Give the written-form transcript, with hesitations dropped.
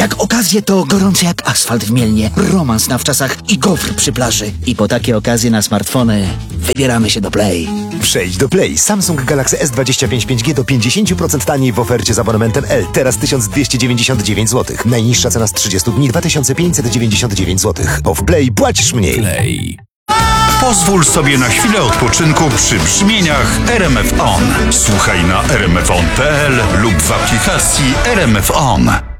Jak okazje to gorące jak asfalt w Mielnie, romans na wczasach i gofr przy plaży. I po takie okazje na smartfony wybieramy się do Play. Przejdź do Play. Samsung Galaxy S25 5G do 50% taniej w ofercie z abonamentem L. Teraz 1299 zł. Najniższa cena z 30 dni 2599 zł. Bo w Play płacisz mniej. Play. Pozwól sobie na chwilę odpoczynku przy brzmieniach RMF On. Słuchaj na rmfon.pl lub w aplikacji RMF On.